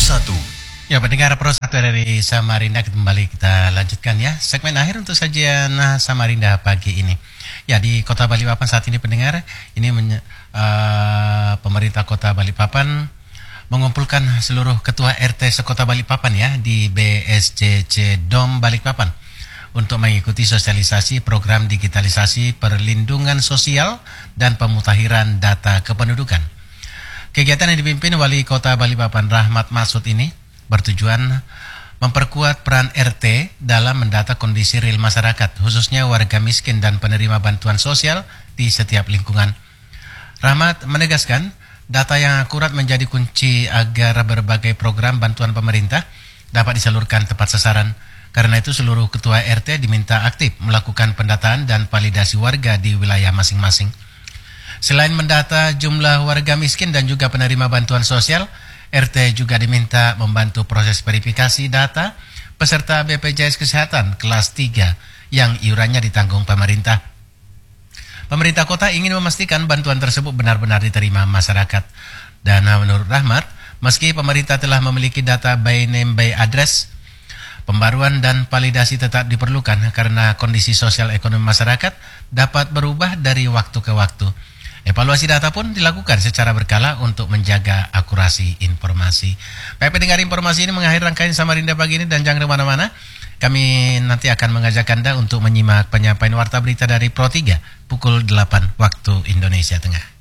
1. Ya, pendengar Pro 1 dari Samarinda, kembali kita lanjutkan ya segmen akhir untuk sajian Samarinda pagi ini. Ya, di Kota Balikpapan saat ini pendengar, ini pemerintah Kota Balikpapan mengumpulkan seluruh ketua RT sekota Balikpapan ya di BSCC Dom Balikpapan untuk mengikuti sosialisasi program digitalisasi perlindungan sosial dan pemutakhiran data kependudukan. Kegiatan yang dipimpin Wali Kota Balikpapan Rahmat Masud ini bertujuan memperkuat peran RT dalam mendata kondisi real masyarakat, khususnya warga miskin dan penerima bantuan sosial di setiap lingkungan. Rahmat menegaskan, data yang akurat menjadi kunci agar berbagai program bantuan pemerintah dapat disalurkan tepat sasaran. Karena itu seluruh ketua RT diminta aktif melakukan pendataan dan validasi warga di wilayah masing-masing. Selain mendata jumlah warga miskin dan juga penerima bantuan sosial, RT juga diminta membantu proses verifikasi data peserta BPJS Kesehatan kelas 3 yang iurannya ditanggung pemerintah. Pemerintah kota ingin memastikan bantuan tersebut benar-benar diterima masyarakat. Dan menurut Rahmat, meski pemerintah telah memiliki data by name by address, pembaruan dan validasi tetap diperlukan karena kondisi sosial ekonomi masyarakat dapat berubah dari waktu ke waktu. Evaluasi data pun dilakukan secara berkala untuk menjaga akurasi informasi. Baik pendengar, informasi ini mengakhiri rangkaian Samarinda pagi ini dan jangan kemana-mana. Kami nanti akan mengajak Anda untuk menyimak penyampaian warta berita dari Pro 3 pukul 8 waktu Indonesia Tengah.